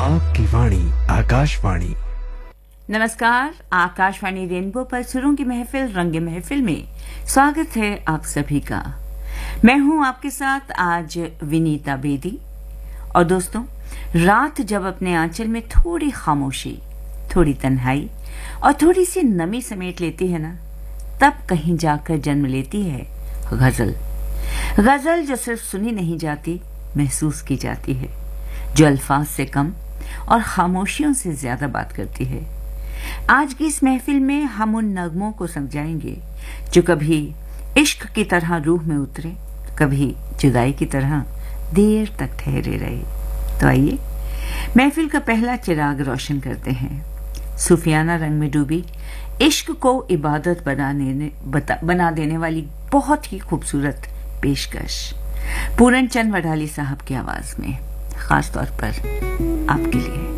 आपकी वाणी आकाशवाणी। नमस्कार, आकाशवाणी रेनबो पर सुरों की महफिल रंगे महफिल में स्वागत है आप सभी का। मैं हूं आपके साथ आज विनीता बेदी। और दोस्तों, रात जब अपने आंचल में थोड़ी खामोशी, थोड़ी तन्हाई और थोड़ी सी नमी समेट लेती है ना, तब कहीं जाकर जन्म लेती है गजल। गजल जो सिर्फ सुनी नहीं जाती, महसूस की जाती है, जो अल्फाज से कम और खामोशियों से ज्यादा बात करती है। आज की इस महफिल में हम उन नगमों को समझाएंगे जो कभी इश्क की तरह रूह में उतरे, कभी जुदाई की तरह देर तक ठहरे रहे। तो आइए महफिल का पहला चिराग रोशन करते हैं। सूफियाना रंग में डूबी इश्क को इबादत बना देने वाली बहुत ही खूबसूरत पेशकश पूरन चंद वडाली साहब की आवाज में, खास तौर पर आपके लिए।